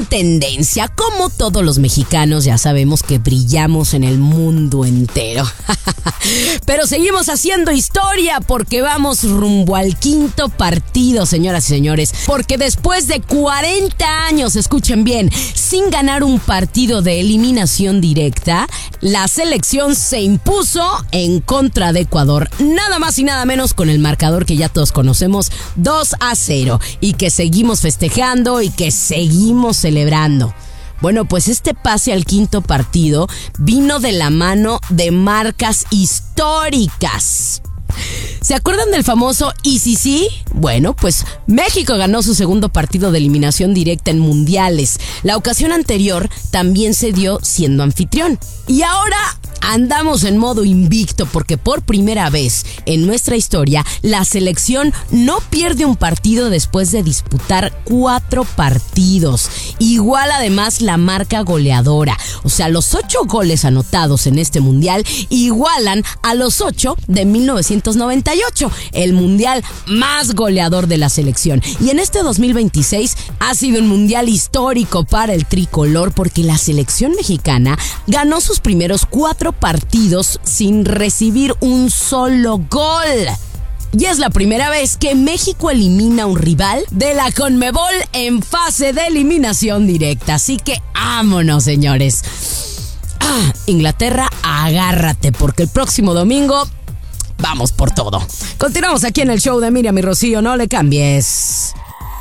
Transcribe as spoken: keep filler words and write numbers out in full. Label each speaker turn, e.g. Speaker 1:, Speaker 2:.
Speaker 1: tendencia. Como todos los mexicanos, ya sabemos que brillamos en el mundo entero. Pero seguimos haciendo historia porque vamos rumbo al quinto partido, señoras y señores. Porque después de cuarenta años, escuchen bien, sin ganar un partido de eliminación directa, la selección se impuso en contra de Ecuador. Nada más y nada menos con el marcador que ya todos conocemos, dos a cero. Y que seguimos festejando y que seguimos celebrando. Bueno, pues este pase al quinto partido vino de la mano de marcas históricas. ¿Se acuerdan del famoso I C C? Bueno, pues México ganó su segundo partido de eliminación directa en mundiales. La ocasión anterior también se dio siendo anfitrión. Y ahora andamos en modo invicto porque por primera vez en nuestra historia la selección no pierde un partido después de disputar cuatro partidos. Igual además la marca goleadora. O sea, los ocho goles anotados en este mundial igualan a los ocho de mil novecientos noventa y ocho, el mundial más goleador de la selección. Y en este dos mil veintiséis ha sido un mundial histórico para el tricolor porque la selección mexicana ganó sus primeros cuatro partidos sin recibir un solo gol. Y es la primera vez que México elimina a un rival de la CONMEBOL en fase de eliminación directa. Así que vámonos, señores. Ah, Inglaterra, agárrate porque el próximo domingo vamos por todo. Continuamos aquí en el show de Miriam y Rocío, no le cambies.